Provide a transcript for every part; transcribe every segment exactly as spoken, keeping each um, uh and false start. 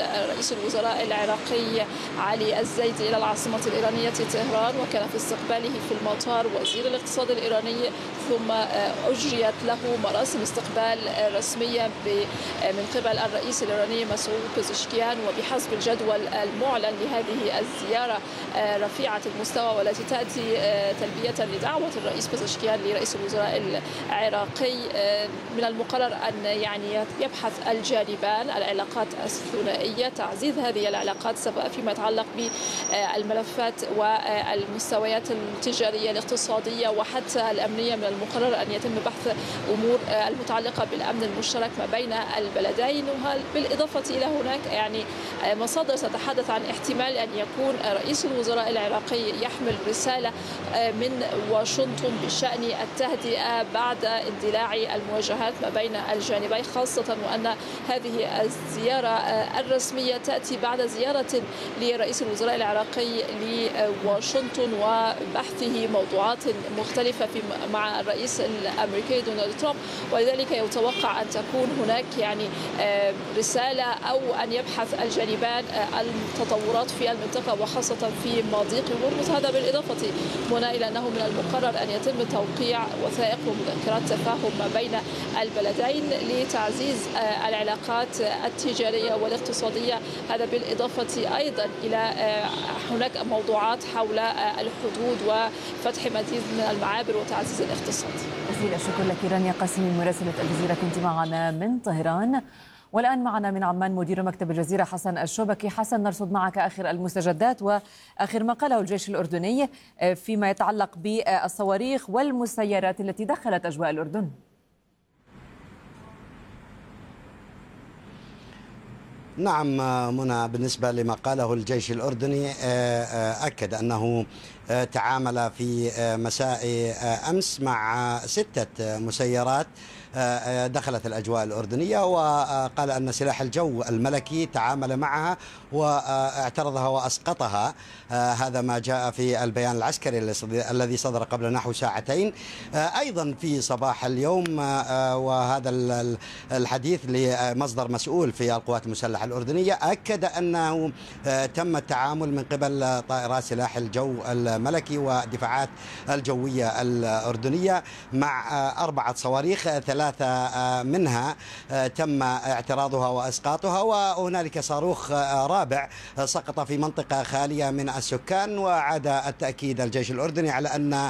رئيس الوزراء العراقي علي الزيدي إلى العاصمة الإيرانية طهران، وكان في استقباله في المطار وزير الاقتصاد الإيراني، ثم أجريت له مراسم استقبال رسمية من قبل الرئيس الإيراني مسعود بزشكيان. وبحسب الجدول المعلن لهذه الزيارة رفيعة المستوى والتي تأتي تلبية لدعوة الرئيس بزشكيان لرئيس الوزراء العراقي، من المقرر أن يعني يبحث الجانبان العلاقات الثنائية، تعزيز هذه العلاقات سواء فيما يتعلق بالملفات والمستويات التجارية الاقتصادية وحتى الأمنية. من المقرر أن يتم بحث أمور المتعلقة بالأمن المشترك ما بين البلدين. بالإضافة إلى هناك يعني مصادر تتحدث عن احتمال أن يكون رئيس الوزراء العراقي يحمل رسالة من واشنطن بشأن التهدئة بعد اندلاع المواجهات ما بين الجانبين، خاصة وأن هذه الزيارة الرسمية تأتي بعد زيارة لرئيس الوزراء العراقي لواشنطن وبحثه موضوعات مختلفة في مع الرئيس الأمريكي دونالد ترامب، ولذلك يتوقع أن تكون هناك يعني رسالة أو أن يبحث الجانبان التطورات في المنطقة وخاصة في مضيق هرمز. هذا بالإضافة هنا إلى أنه من المقرر أن يتم توقيع وثائق ومذكرات تفاهم ما بين البلدين لتعزيز العلاقات التجارية والاقتصادية. هذا بالإضافة أيضا إلى هناك موضوعات حول الحدود وفتح مزيد من المعابر وتعزيز الاقتصاد. جزيل الشكر لك رانيا قاسمي مراسلة الجزيرة، كنت معنا من طهران. والآن معنا من عمان مدير مكتب الجزيرة حسن الشوبكي. حسن، نرصد معك آخر المستجدات وآخر ما قاله الجيش الأردني فيما يتعلق بالصواريخ والمسيرات التي دخلت أجواء الأردن. نعم منى، بالنسبة لما قاله الجيش الأردني أكد أنه تعامل في مساء أمس مع ستة مسيرات دخلت الأجواء الأردنية، وقال أن سلاح الجو الملكي تعامل معها واعترضها وأسقطها. هذا ما جاء في البيان العسكري الذي صدر قبل نحو ساعتين. أيضا في صباح اليوم، وهذا الحديث لمصدر مسؤول في القوات المسلحة الأردنية، أكد أنه تم التعامل من قبل طائرات سلاح الجو الملكي والدفاعات الجوية الأردنية مع أربعة صواريخ، ثلاثة منها تم اعتراضها واسقاطها، وهنالك صاروخ رابع سقط في منطقة خالية من السكان. وعاد التأكيد الجيش الأردني على أن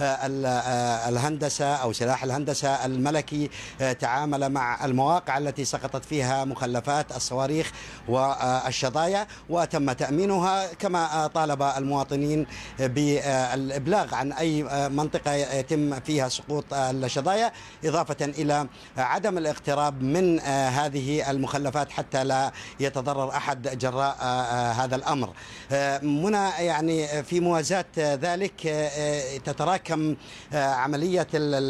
الهندسة أو سلاح الهندسة الملكي تعامل مع المواقع التي سقطت فيها مخلفات الصواريخ والشظايا وتم تأمينها، كما طالب المواطنين بالإبلاغ عن أي منطقة يتم فيها سقوط الشظايا، إضافة إلى عدم الاقتراب من هذه المخلفات حتى لا يتضرر أحد جراء هذا الأمر. منى، يعني في موازاة ذلك تتراكم عملية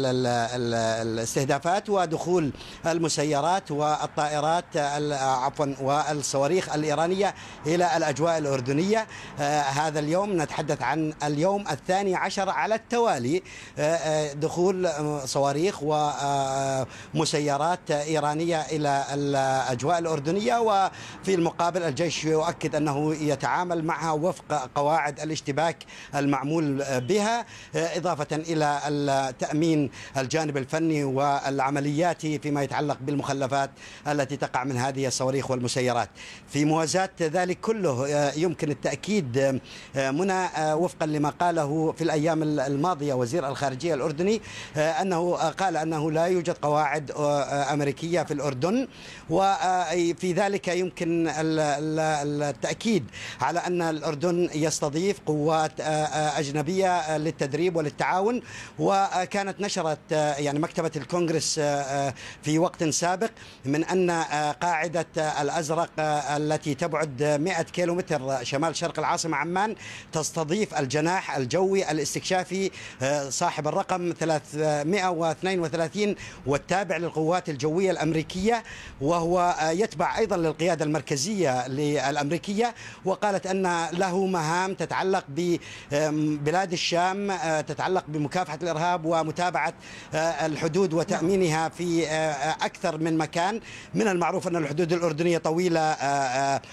الاستهدافات ودخول المسيرات والطائرات عفوا والصواريخ الإيرانية إلى الأجواء الأردنية. هذا اليوم نتحدث عن اليوم الثاني عشر على التوالي دخول صواريخ ومسيرات إيرانية إلى الأجواء الأردنية، وفي المقابل الجيش يؤكد أنه يتعامل معها وفق قواعد الاشتباك المعمول بها، إضافة إلى تأمين الجانب الفني والعملياتي فيما يتعلق بالمخلفات التي تقع من هذه الصواريخ والمسيرات. في موازاة ذلك كله يمكن التأكيد منى وفقا لما قاله في الأيام الماضية وزير الخارجية الأردني، أنه قال أنه لا يوجد قواعد أمريكية في الأردن، وفي ذلك يمكن التأكيد على أن الأردن يستضيف قوات أجنبية للتدريب وللتعاون. وكانت نشرت يعني مكتبة الكونغرس في وقت سابق من أن قاعدة الأزرق التي تبعد مئة كيلومتر شمال شرق العاصمة عمان تستضيف الجناح الجوي الاستكشافي صاحب الرقم ثلاثمئة واثنين وثلاثين والتابع للقوات الجوية الأمريكية، وهو يتبع أيضا للقيادة المركزية الأمريكية. وقالت أن له مهام تتعلق ببلاد الشام، تتعلق بمكافحة الإرهاب ومتابعة الحدود وتأمينها في أكثر من مكان. من المعروف أن الحدود الأردنية طويلة